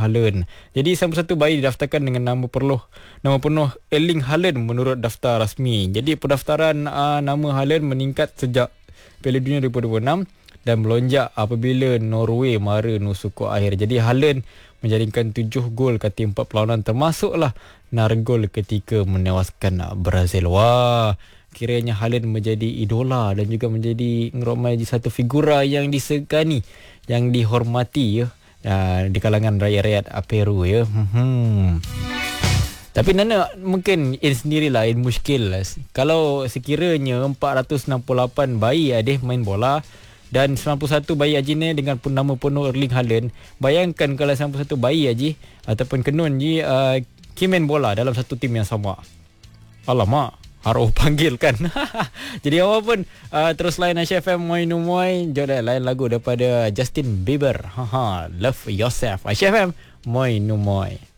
Haaland. Jadi sampai satu bayi didaftarkan dengan nama penuh Erling Haaland menurut daftar rasmi. Jadi pendaftaran nama Haaland meningkat sejak Piala Dunia 2026 dan melonjak apabila Norway mara suku akhir. Jadi Haaland menjaringkan 7 gol kati 4 perlawanan, termasuklah nargol ketika menewaskan Brazil. Wah, kiranya Haaland menjadi idola dan juga menjadi satu figura yang disegani, yang dihormati di kalangan rakyat-rakyat Peru ya. Tapi Nana mungkin sendirilah muskil kalau sekiranya 468 bayi main bola dan 91 bayi haji ni dengan nama penuh Erling Haaland. Bayangkan kalau 91 bayi haji ataupun kenun main bola dalam satu tim yang sama. Alamak, harus panggil kan. Jadi apa pun terus lain Aisyah FM Moi No Moi. Jom lain lagu daripada Justin Bieber. Love Yourself. Aisyah FM Moi No Moi.